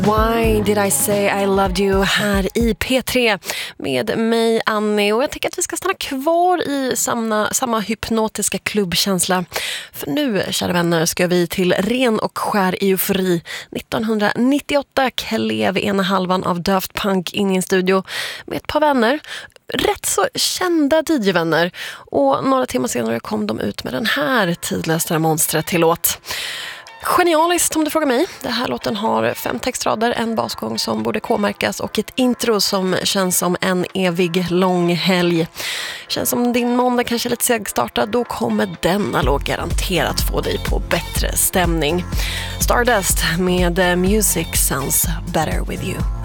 Why did I say I loved you här i P3 med mig Annie, och jag tänker att vi ska stanna kvar i samma hypnotiska klubbkänsla. För nu, kära vänner, ska vi till ren och skär eufori. 1998 klev ena halvan av Daft Punk in i en studio med ett par vänner, rätt så kända DJ-vänner, och några timmar senare kom de ut med den här tidlösa monstret till låt. Genialiskt om du frågar mig. Den här låten har 5 textrader, en basgång som borde k-märkas och ett intro som känns som en evig lång helg. Känns som din måndag kanske är lite segstartad, då kommer denna låt garanterat få dig på bättre stämning. Stardust med Music Sounds Better With You.